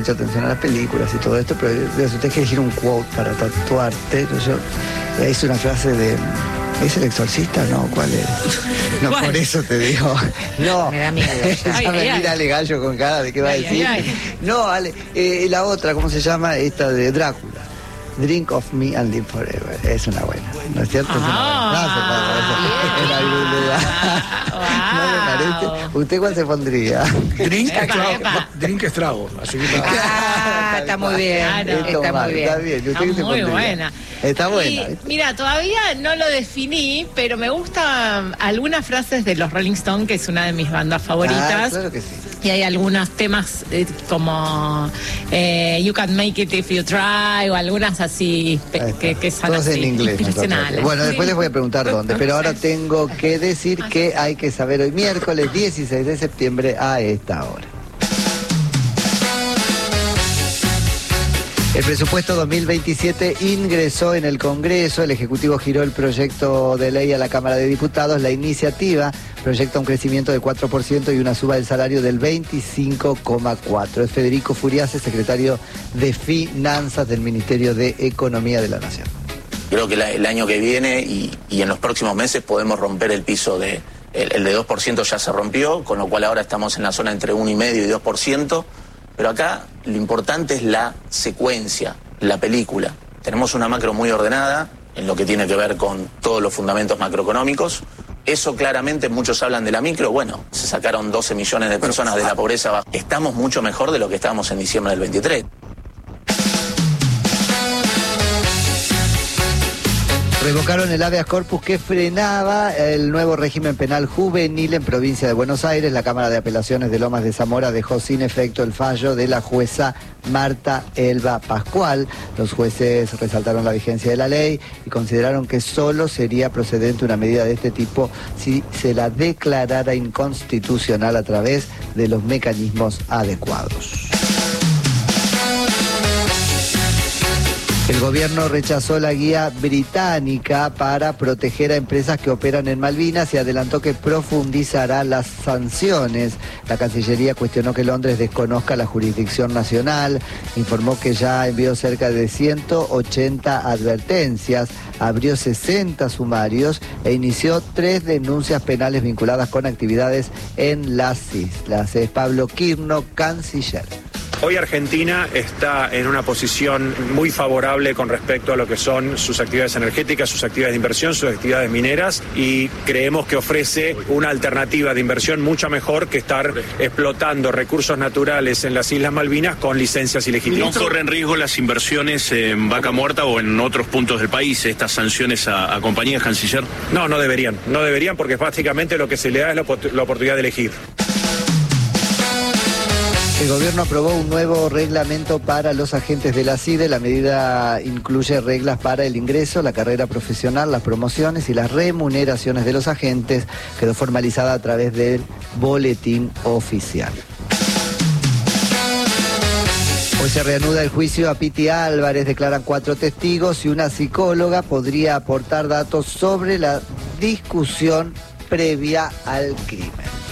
mucha atención a las películas y todo esto, pero si usted quiere elegir un quote para tatuarte, es una frase de... ¿Es El Exorcista? No, ¿cuál es? No, ¿cuál? Por eso te digo. No. Me da miedo. Ya me mira Ale Gallo con cara de qué va a decir. No, Ale, la otra, ¿cómo se llama? Esta de Drácula. Drink of me and live forever. Es una buena, ¿no es cierto? Es una buena. ¿No le parece? ¿Usted cuál se pondría? Drink estrago. Así que está muy bien. Está muy bien. Está bien. ¿Usted qué se pondría? Muy buena. Está buena. Y, mira, todavía no lo definí, pero me gustan algunas frases de los Rolling Stones, que es una de mis bandas favoritas. Claro que sí. Y hay algunos temas como You Can Make It If You Try, o algunas así que son todos así, en inglés, inspiracionales. Bueno, después les voy a preguntar dónde, pero ahora tengo que decir que hay que saber hoy miércoles 16 de septiembre a esta hora. El presupuesto 2027 ingresó en el Congreso, el Ejecutivo giró el proyecto de ley a la Cámara de Diputados. La iniciativa proyecta un crecimiento de 4% y una suba del salario del 25,4%. Es Federico Furiase, secretario de Finanzas del Ministerio de Economía de la Nación. Creo que el año que viene y en los próximos meses podemos romper el piso de... El de 2% ya se rompió, con lo cual ahora estamos en la zona entre 1,5% y 2%. Pero acá lo importante es la secuencia, la película. Tenemos una macro muy ordenada en lo que tiene que ver con todos los fundamentos macroeconómicos. Eso claramente, muchos hablan de la micro. Bueno, se sacaron 12 millones de personas de la pobreza. Estamos mucho mejor de lo que estábamos en diciembre del 23. Revocaron el habeas corpus que frenaba el nuevo régimen penal juvenil en provincia de Buenos Aires. La Cámara de Apelaciones de Lomas de Zamora dejó sin efecto el fallo de la jueza Marta Elba Pascual. Los jueces resaltaron la vigencia de la ley y consideraron que solo sería procedente una medida de este tipo si se la declarara inconstitucional a través de los mecanismos adecuados. El gobierno rechazó la guía británica para proteger a empresas que operan en Malvinas y adelantó que profundizará las sanciones. La Cancillería cuestionó que Londres desconozca la jurisdicción nacional, informó que ya envió cerca de 180 advertencias, abrió 60 sumarios e inició 3 denuncias penales vinculadas con actividades en las islas. Es Pablo Quirno, canciller. Hoy Argentina está en una posición muy favorable con respecto a lo que son sus actividades energéticas, sus actividades de inversión, sus actividades mineras, y creemos que ofrece una alternativa de inversión mucho mejor que estar explotando recursos naturales en las Islas Malvinas con licencias ilegítimas. ¿No corren riesgo las inversiones en Vaca Muerta o en otros puntos del país, estas sanciones a compañías, canciller? No deberían porque básicamente lo que se le da es la oportunidad de elegir. El gobierno aprobó un nuevo reglamento para los agentes de la CIDE. La medida incluye reglas para el ingreso, la carrera profesional, las promociones y las remuneraciones de los agentes. Quedó formalizada a través del boletín oficial. Hoy se reanuda el juicio a Piti Álvarez. Declaran 4 testigos y una psicóloga podría aportar datos sobre la discusión previa al crimen.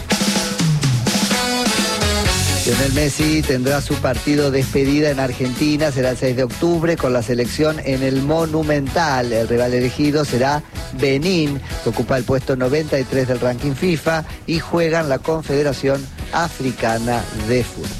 Lionel Messi tendrá su partido de despedida en Argentina, será el 6 de octubre con la selección en el Monumental. El rival elegido será Benín, que ocupa el puesto 93 del ranking FIFA y juega en la Confederación Africana de Fútbol.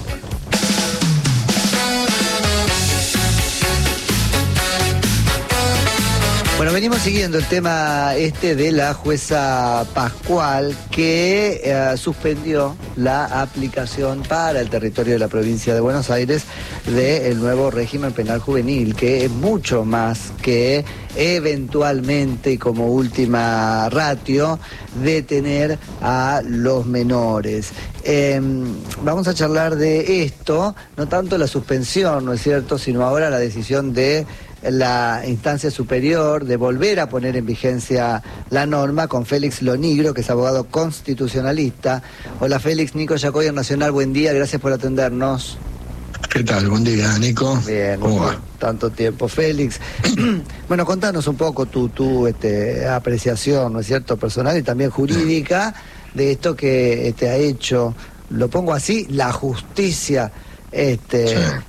Bueno, venimos siguiendo el tema de la jueza Pascual que suspendió la aplicación para el territorio de la provincia de Buenos Aires del nuevo régimen penal juvenil, que es mucho más que eventualmente, como última ratio, detener a los menores. Vamos a charlar de esto, no tanto la suspensión, ¿no es cierto?, sino ahora la decisión de la instancia superior de volver a poner en vigencia la norma con Félix Lonigro, que es abogado constitucionalista. Hola Félix, Nico Yacoy, Nacional, buen día, gracias por atendernos. ¿Qué tal? Buen día, Nico. Bien, ¿cómo va? Tanto tiempo, Félix. Bueno, contanos un poco tu apreciación, ¿no es cierto?, personal y también jurídica de esto que ha hecho, lo pongo así, la justicia Sí.